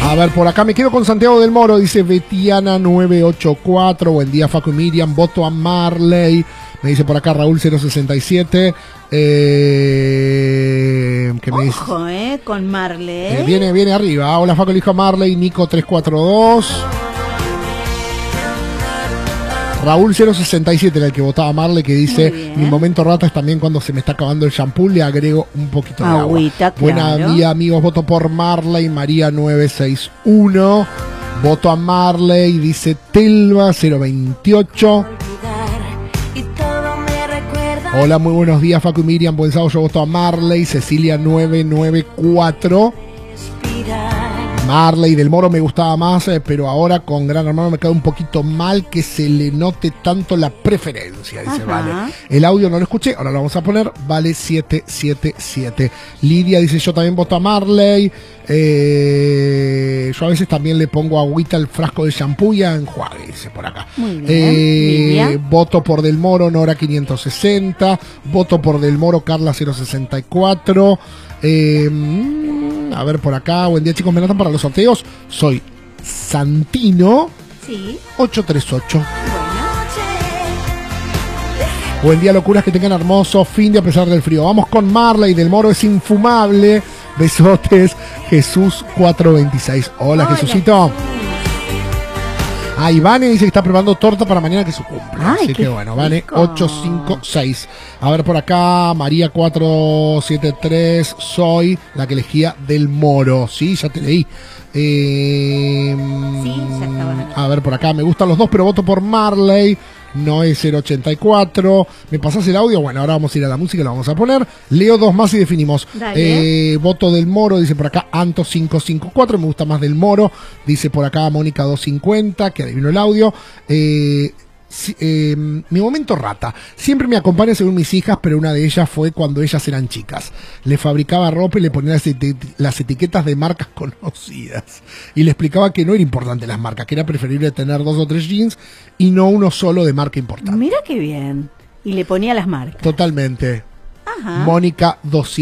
A ver, por acá me quedo con Santiago del Moro, dice Betiana 984. Buen día, Facu y Miriam. Voto a Marley. Me dice por acá Raúl 067. ¿Qué me dice? Ojo, con Marley. Viene arriba. Hola, Facu, elijo a Marley. Nico 342. Raúl 067 era el que votaba a Marley, que dice: mi momento rata es también cuando se me está acabando el shampoo, le agrego un poquito de agüita, agua. Buena día, amigos, voto por Marley. María 961. Voto a Marley, dice Telva 028. Hola, muy buenos días, Facu y Miriam. Buen sábado, yo voto a Marley. Cecilia 994. Marley del Moro me gustaba más, pero ahora con Gran Hermano me queda un poquito mal que se le note tanto la preferencia, dice. Ajá. Vale. El audio no lo escuché, ahora lo vamos a poner, vale 777. Lidia dice: yo también voto a Marley. Yo a veces también le pongo agüita al frasco de shampoo y a enjuague, dice por acá. Muy bien. Voto por Del Moro, Nora 560. Voto por Del Moro, Carla 064. A ver por acá. Buen día, chicos, me notan para los sorteos. Soy Santino 838. Buen día, locuras, que tengan hermoso fin de a pesar del frío. Vamos con Marley. Del Moro es infumable. Besotes. Jesús 426. Hola, Jesucito. Ivane dice que está preparando torta para mañana, que es su cumple. Así que bueno, Vane 856. A ver por acá, María 473. Soy la que elegía Del Moro. Sí, ya te leí. Sí, ya estaba. A ver por acá, me gustan los dos, pero voto por Marley. No es 084. ¿Me pasás el audio? Bueno, ahora vamos a ir a la música, la vamos a poner. Leo dos más y definimos. Voto Del Moro, dice por acá Anto 554. Me gusta más Del Moro. Dice por acá Mónica 250, que adivinó el audio. Mi momento rata. Siempre me acompaña según mis hijas, pero una de ellas fue cuando ellas eran chicas. Le fabricaba ropa y le ponía las etiquetas de marcas conocidas. Y le explicaba que no era importante las marcas, que era preferible tener 2 o 3 jeans y no uno solo de marca importante. Mira qué bien. Y le ponía las marcas. Totalmente. Ajá. Mónica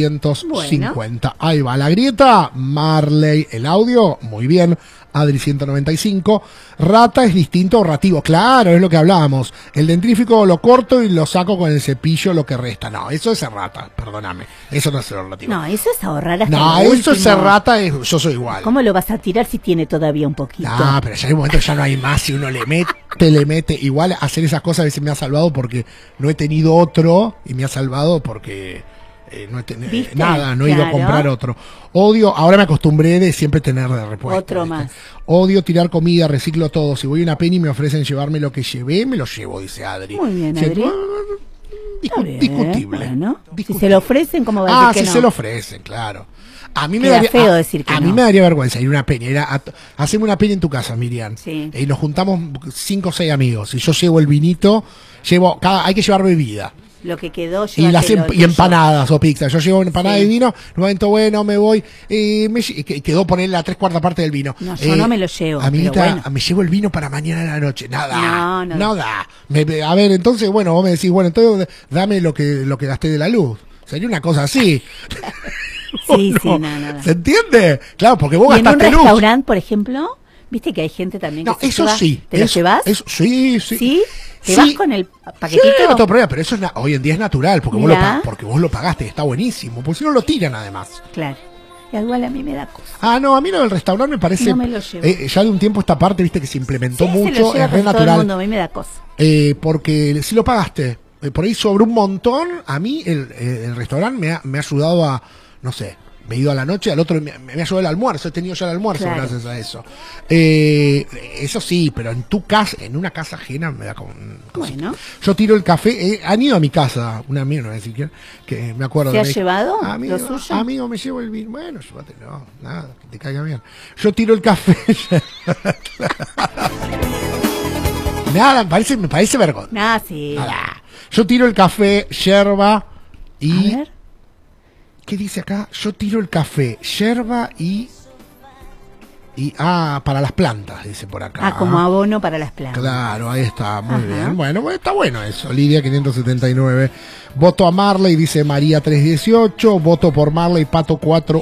250. Ahí va la grieta. Marley, el audio, muy bien. Adri 195. Rata es distinto a rativo. Claro, es lo que hablábamos. El dentrífico lo corto y lo saco con el cepillo lo que resta. No, eso es ser rata, perdóname. Eso no es ser rativo. No, eso es ahorrar hasta no, eso último. Es ser rata, yo soy igual. ¿Cómo lo vas a tirar si tiene todavía un poquito? No, pero ya en un momento ya no hay más. Si uno le mete. Igual hacer esas cosas a veces me ha salvado porque no he tenido otro y me ha salvado porque... no he tenido nada, no he ido a comprar otro. Odio, ahora me acostumbré de siempre tener de repuesto. Otro más. Odio tirar comida, reciclo todo. Si voy a una penny y me ofrecen llevarme lo que llevé, me lo llevo, dice Adri. Muy bien, Adri. Discutible. Bueno, discutible. Si se lo ofrecen, ¿cómo va a decir que si no? se lo ofrecen, claro. A mí me daría feo decir que a no. mí me daría vergüenza ir a una peña. Hacemos una peña en tu casa, Miriam. Sí. Y nos juntamos 5 o 6 amigos. Y yo llevo el vinito, hay que llevar bebida. Lo que quedó, y empanadas o pizza. Yo llevo empanada de vino, en un momento bueno me voy, quedó poner la 3/4 parte del vino. No, yo no me lo llevo. Amiguita, me llevo el vino para mañana a la noche. Nada. No da. A ver, entonces, bueno, vos me decís, bueno, entonces dame lo que gasté de la luz. Sería una cosa así. Sí, no? Nada. ¿Se entiende? Claro, porque vos gastaste luz. ¿En un restaurante, por por ejemplo? ¿Viste que hay gente también que no, eso lleva? Sí. ¿Te lo llevas? Eso, sí. ¿Sí? ¿Te vas con el paquetito? Sí, no tengo problema, pero eso hoy en día es natural, porque vos lo pagaste, está buenísimo, porque si no lo tiran además. Claro. Y igual a mí me da cosa. No, a mí lo del restaurante me parece... No me lo llevo. Ya de un tiempo esta parte, viste, que se implementó mucho, se lo es re natural. Todo el mundo, a mí me da cosa. Porque si lo pagaste, por ahí sobre un montón, a mí el restaurante me ha ayudado a, no sé... Me he ido a la noche, al otro me ha ayudado el almuerzo, he tenido ya el almuerzo gracias a eso. Eso sí, pero en tu casa, en una casa ajena me da como... Bueno. Yo tiro el café, han ido a mi casa, una amiga, no voy a decir que me acuerdo. ¿Te has llevado amigo, lo suyo? Amigo, me llevo el vino. Bueno, llévatelo, nada, que te caiga bien. Yo tiro el café. Nada, me parece vergüenza. Nada, sí. Nada. Yo tiro el café, yerba y... A ver. ¿Qué dice acá? Yo tiro el café, yerba y para las plantas, dice por acá. Como abono para las plantas. Claro, ahí está, muy bien. Bueno, está bueno eso. Lidia 579. Voto a Marley, dice María 318. Voto por Marley, Pato